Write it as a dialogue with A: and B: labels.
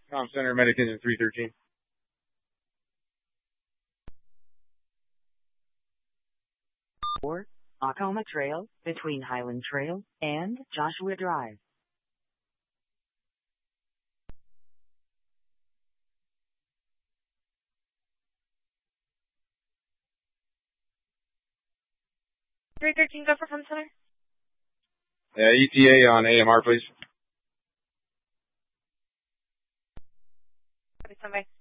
A: Tom Center, Medic Engine 313.
B: Or Acoma Trail between Highland Trail and Joshua Drive.
C: Go for Tom Center.
A: ETA on AMR, please.
C: Copy, standby.